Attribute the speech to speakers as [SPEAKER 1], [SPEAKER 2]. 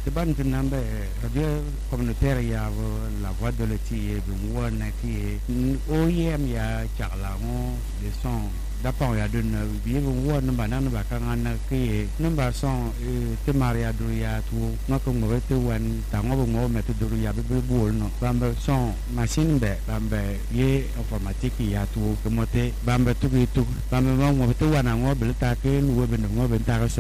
[SPEAKER 1] ban que nambe radio communautaire ya la voix de l'éti et de wona qui OIM ya charlamo de son d'apon ya de bi wona banana bakanga qui number son te maria do ya tu ngako ngorete wan tango ngo metu do ya be bol no bamba son machine be bamba ye informatique ya tu kemote bamba tu bamba mo tu wana ngo belta ke ngo be ta